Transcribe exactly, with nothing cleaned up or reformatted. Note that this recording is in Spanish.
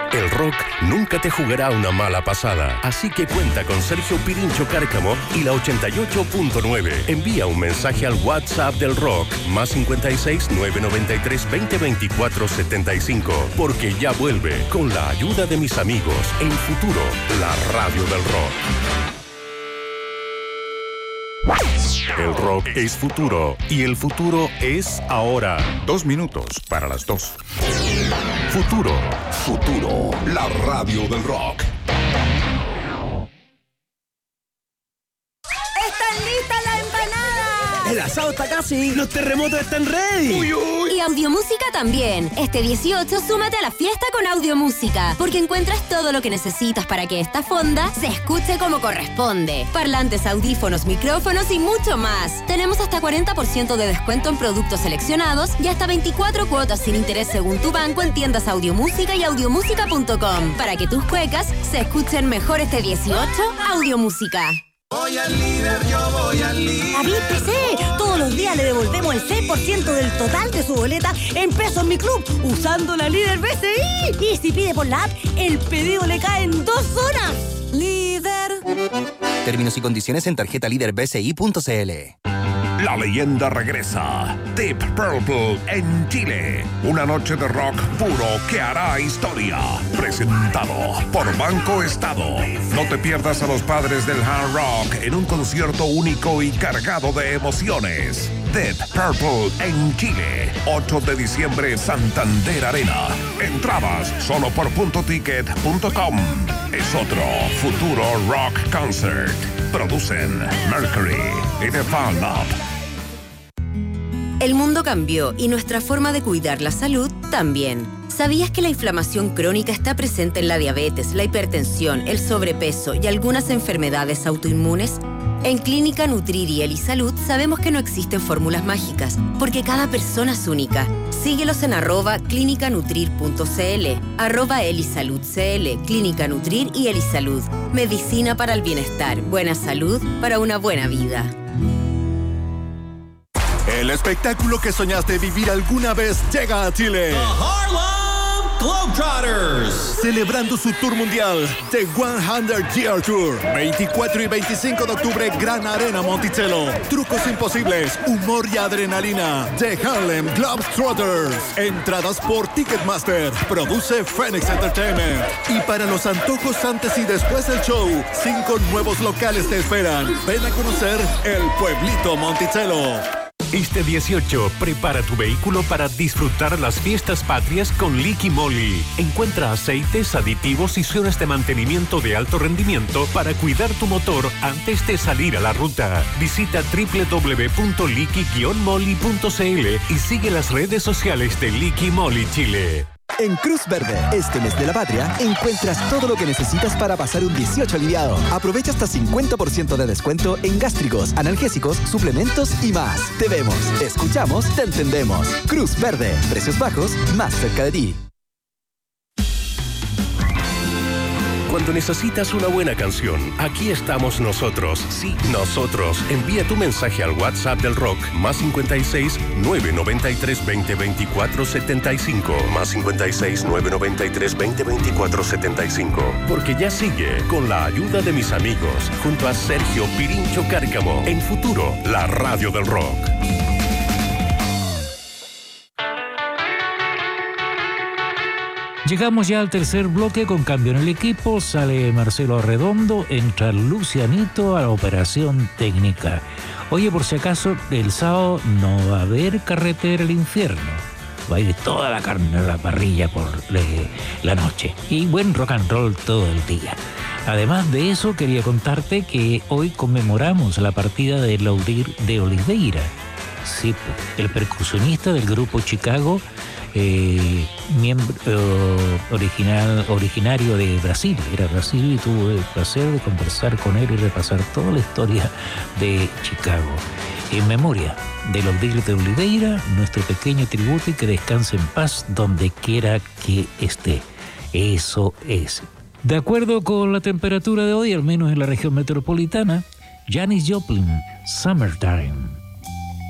El rock nunca te jugará una mala pasada, así que cuenta con Sergio Pirincho Cárcamo y la ochenta y ocho punto nueve. Envía un mensaje al WhatsApp del rock, más cincuenta y seis, nueve noventa y tres, veinte, veinticuatro, setenta y cinco, porque ya vuelve, con la ayuda de mis amigos, en Futuro, la radio del rock. El rock es futuro y el futuro es ahora. Dos minutos para las dos. Futuro. Futuro, la radio del rock. ¡Están listas las empanadas! El asado está casi. Los terremotos están ready. Uy, uy. Y Audiomúsica también. Este dieciocho súmate a la fiesta con Audiomúsica, porque encuentras todo lo que necesitas para que esta fonda se escuche como corresponde. Parlantes, audífonos, micrófonos y mucho más. Tenemos hasta cuarenta por ciento de descuento en productos seleccionados y hasta veinticuatro cuotas sin interés según tu banco en tiendas Audiomúsica y audiomúsica punto com. Para que tus cuecas se escuchen mejor este dieciocho, Audiomúsica. Voy al líder, yo voy al líder. ¡Avíspese! Todos los días le devolvemos el seis por ciento del total de su boleta en pesos en mi club, usando la Líder B C I. Y si pide por la app, el pedido le cae en dos horas. Líder. Términos y condiciones en tarjeta líder b c i punto c l. La leyenda regresa. Deep Purple en Chile. Una noche de rock puro que hará historia. Presentado por Banco Estado. No te pierdas a los padres del hard rock en un concierto único y cargado de emociones. Deep Purple en Chile. ocho de diciembre, Santander Arena. Entradas solo por punto ticket punto com. Es otro Futuro Rock Concert. Producen Mercury y The Fan Up. El mundo cambió y nuestra forma de cuidar la salud también. ¿Sabías que la inflamación crónica está presente en la diabetes, la hipertensión, el sobrepeso y algunas enfermedades autoinmunes? En Clínica Nutrir y Elisalud sabemos que no existen fórmulas mágicas, porque cada persona es única. Síguelos en arroba clínica nutrir punto c l, arroba Elisalud C L, Clínica Nutrir y Elisalud. Medicina para el bienestar, buena salud para una buena vida. El espectáculo que soñaste vivir alguna vez llega a Chile. The Harlem Globetrotters. Celebrando su tour mundial, The cien Year Tour. veinticuatro y veinticinco de octubre, Gran Arena Monticello. Trucos imposibles, humor y adrenalina. The Harlem Globetrotters. Entradas por Ticketmaster. Produce Phoenix Entertainment. Y para los antojos antes y después del show, cinco nuevos locales te esperan. Ven a conocer el pueblito Monticello. Este dieciocho, prepara tu vehículo para disfrutar las fiestas patrias con Liqui Moly. Encuentra aceites, aditivos y zonas de mantenimiento de alto rendimiento para cuidar tu motor antes de salir a la ruta. Visita doble u doble u doble u punto liqui guion moly punto c l y sigue las redes sociales de Liqui Moly Chile. En Cruz Verde, este mes de la patria, encuentras todo lo que necesitas para pasar un dieciocho aliviado. Aprovecha hasta cincuenta por ciento de descuento en gástricos, analgésicos, suplementos y más. Te vemos, escuchamos, te entendemos. Cruz Verde, precios bajos, más cerca de ti. Cuando necesitas una buena canción, aquí estamos nosotros. Sí, nosotros. Envía tu mensaje al WhatsApp del rock, más cincuenta y seis, nueve noventa y tres, veinte, veinticuatro, setenta y cinco, más cincuenta y seis, nueve noventa y tres, veinte, veinticuatro, setenta y cinco. Porque ya sigue, con la ayuda de mis amigos, junto a Sergio Pirincho Cárcamo, en Futuro, la radio del rock. Llegamos ya al tercer bloque con cambio en el equipo. Sale Marcelo Arredondo, entra Lucianito a la operación técnica. Oye, por si acaso, el sábado no va a haber carretera al infierno. Va a ir toda la carne a la parrilla por eh, la noche. Y buen rock and roll todo el día. Además de eso, quería contarte que hoy conmemoramos la partida de Laudir de Oliveira. Sí, el percusionista del grupo Chicago, Eh, miembro eh, original, originario de Brasil, era Brasil, y tuve el placer de conversar con él y repasar toda la historia de Chicago. En memoria de Laudir de Oliveira, nuestro pequeño tributo, y que descanse en paz donde quiera que esté. Eso es. De acuerdo con la temperatura de hoy, al menos en la región metropolitana, Janis Joplin, Summertime.